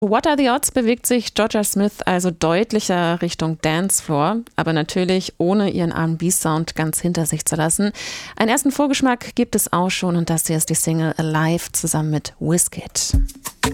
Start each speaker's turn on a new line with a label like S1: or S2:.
S1: What Are the Odds bewegt sich Jorja Smith also deutlicher Richtung Dancefloor, aber natürlich ohne ihren R&B-Sound ganz hinter sich zu lassen. Einen ersten Vorgeschmack gibt es auch schon und das hier ist die Single Alive zusammen mit Wizkid.